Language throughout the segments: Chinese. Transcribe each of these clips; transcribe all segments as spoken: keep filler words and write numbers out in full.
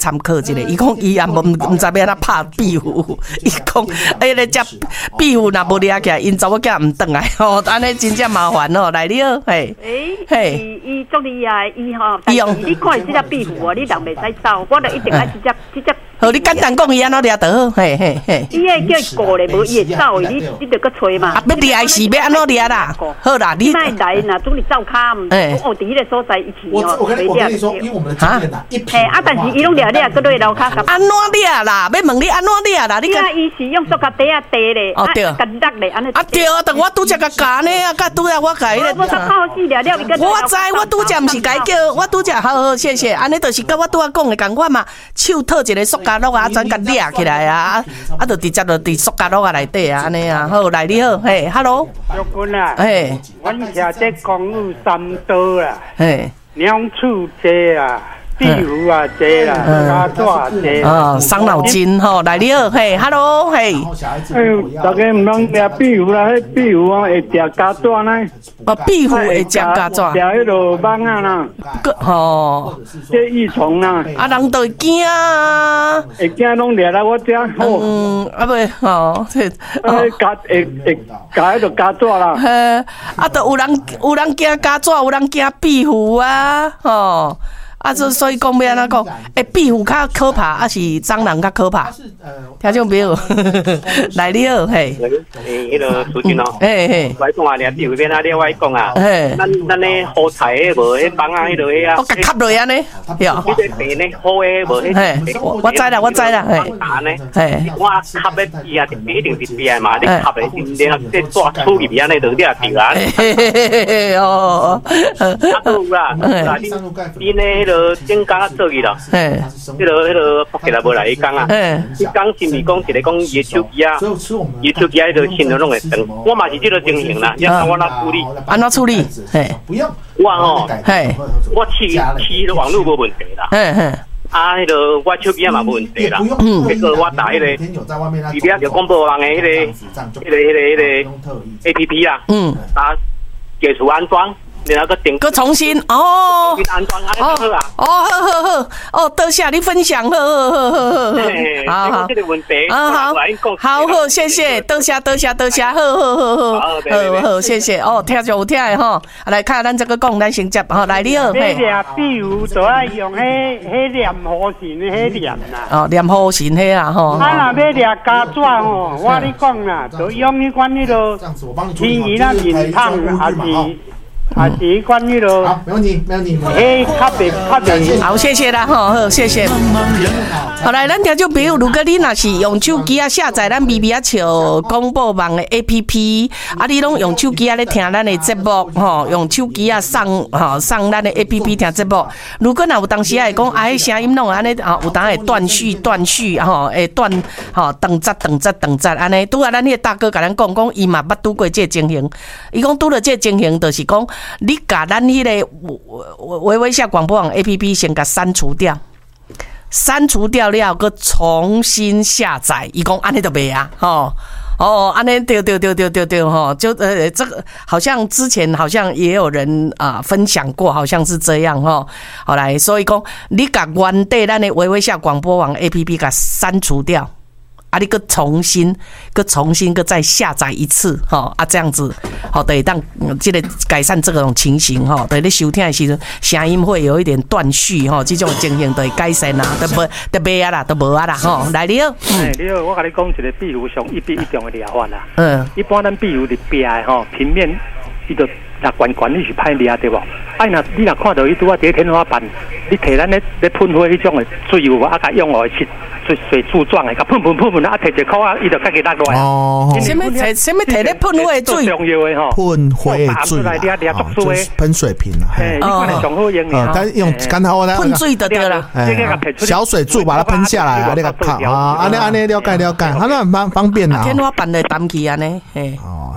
参考一下。伊讲伊也无唔知要安怎拍壁虎，伊讲哎咧只壁虎若无掠起来，因查某囝唔转来吼，安尼真正麻烦哦。来你好，嘿， 嘿，伊伊足厉害，伊吼，但是你看伊即只壁虎哦，你人袂使走，我就一定爱即只即只。 好，你简单讲伊安怎掠就好，嘿嘿嘿。 伊个叫伊过咧，无伊会走，你你着搁吹嘛。 啊，要掠是要安怎掠啦？好啦，你卖来呐，总你走卡唔，我伫迄个所在一起哦， 我跟我跟你说，因为我们的经验呐，一嘿啊，但是伊拢掠掠搁落楼骹。 安怎掠啦？要问你安怎掠啦？ 你看伊是用塑胶袋啊袋咧， 哦对， 甲落咧安尼。 啊对啊，但我拄则甲教呢啊，甲拄则我甲伊咧。 我靠死掠掠， 我知，我拄则毋是甲伊叫，我拄则好好谢谢，安尼就是甲我拄仔讲的共款嘛，手套一个塑胶袋啊，转甲掠起来啊，啊，就直接就伫塑胶袋啊内底啊，安尼啊，好来你好，嘿 ，hello， 小君啊， 嘿， 阮徛这公路三刀啦， 嘿， 两处街啊。壁虎啊，这啦，加抓这。 哦，伤脑筋吼，来你好，嘿 ，hello， 嘿。 哎呦，大家唔通抓壁虎啦，迄壁虎啊会抓加抓呢。 哦，壁虎会食加抓。 抓迄落蠓啊啦。 个吼， 这益虫啦。 啊，人都会惊啊。 会惊拢抓来我遮。 嗯，啊袂吼，这。 啊，加会会加迄落加抓啦。 嘿，啊，都有人有人惊加抓，有人惊壁虎啊，吼。啊，这所以讲要安怎讲？诶，壁虎较可怕，还是蟑螂较可怕？听众朋友，来你好，嘿。 诶，迄个苏军哦， 嘿嘿。 我讲啊，掠壁虎变啊，另外讲啊， 嘿。 咱咱咧好菜诶，无迄帮啊，迄落迄啊。 我甲吸落安尼，哟。 迄个地咧好诶，无迄。 嘿，我知啦，我知啦，嘿。嘿。 我吸咧伊啊，一定是边嘛，你吸咧，你啊，即抓出入边安尼，就掠着啊。 嘿嘿嘿嘿哦。 啊，有啦，啦，你你咧。迄个正工啊做去啦，迄个迄个福建也无来伊讲啊，伊讲是毋是讲一个讲伊手机啊，伊手机啊，迄个线都拢会断，我嘛是即个情形啦，你看我哪处理？ 安怎处理？嘿， 我吼， 嘿， 我去去网络无问题啦，嘿嘿，啊，迄个我手机啊嘛无问题啦，嗯，迄个我打迄个，里边就广播网的迄个，迄个迄个迄个 A P P 啦，嗯，啊，解除安装。然后个定个重新哦， 重新安装安尼好啊。 哦，好好好，哦，多谢你分享，好好好好好好，好好， 这个问题， 啊好，好好，谢谢，多谢多谢多谢，好好好好，好好谢谢，哦，听就有听的吼，来看咱这个讲，咱先接，好来你好， 嘿。这壁虎都爱用迄迄黏糊型迄黏啦。 哦，黏糊型迄啊吼。 啊，若要掠加爪吼，我你讲啦，就用迄款迄个天鱼那面汤，还是。还是关于咯， 好，没问题，没问题。 诶，较别较别， 好，谢谢啦，好好，谢谢。好来，咱听众朋友，如果你若是用手机啊下载咱咪咪啊笑广播网的 A P P， 啊，你拢用手机啊咧听咱的节目，吼，用手机啊上吼上咱的 A P P 听节目。如果若有当时啊会讲，啊，迄声音拢安尼，啊，有当会断续断续，吼，会断，吼，断节断节断节安尼。拄啊，咱迄个大哥甲咱讲讲，伊嘛捌拄过这个情形。伊讲拄了这个情形，就是讲。你甲咱迄个微微笑广播网 A P P 先甲删除掉，删除掉了，搁重新下载。伊讲安尼就袂啊，吼哦，安尼对对对对对对吼，就呃这个好像之前好像也有人啊、呃、分享过，好像是这样吼。好来，所以讲你甲原底咱的微微笑广播网 A P P 甲删除掉。啊，你个重新，个重新个再下载一次，哈啊这样子，好得当这个改善这种情形哈，对你收听的时候声音会有一点断续哈，这种情形得改善啦，都无都袂啊啦，都无啊啦哈，来你好， 嗯，你好，我甲你讲一个壁虎上一比一种的疗法啦， 嗯， 一般咱壁虎伫壁的吼平面，伊就若悬悬你是歹掠对无？啊，若你若看到伊拄啊伫天花板，你摕咱咧咧喷火迄种的水有无？啊，甲用落去。水水柱状的，甲喷喷喷喷啊！摕一箍啊，伊就家己落落来。 哦，什么摕什么摕咧喷火的水？ 重要的吼， 喷火的水啊，就是喷水瓶啦。 哎，你看上好用的。 但用刚好那喷水就对了。 小水柱把它喷下来啊，那个靠啊，安尼安尼了解了解，它那很方方便啦。 天花板的担起安尼，嘿。哦。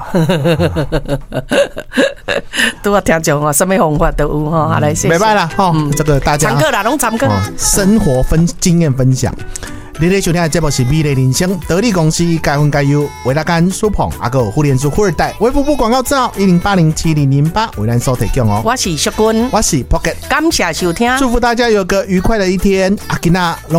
拄啊，听众哦，什么方法都有吼，来谢谢。 没办啦，吼，这个大家参考啦，拢参考。 生活分经验分享。你咧收听的节目是美丽人生，得力公司该分该优，维拉干苏鹏，阿个互联组富二代，微服务广告照一零八零七零零八为咱所提供哦。 我是淑君， 我是 Pocket， 感谢收听， 祝福大家有个愉快的一天，阿吉娜。